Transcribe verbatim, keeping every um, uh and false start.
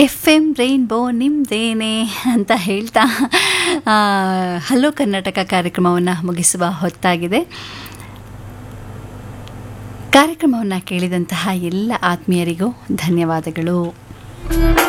F M rainbow ನಿಮ್ದೇನೆ ಅಂತ ಹೇಳ್ತಾ hello Karnataka ಕಾರ್ಯಕ್ರಮವನ್ನು ಮುಗಿಸುವ ಹೊತ್ತಾಗಿದೆ. ಕಾರ್ಯಕ್ರಮವನ್ನು ಕೇಳಿದಂತಹ ಎಲ್ಲ ಆತ್ಮೀಯರಿಗೂ ಧನ್ಯವಾದಗಳು.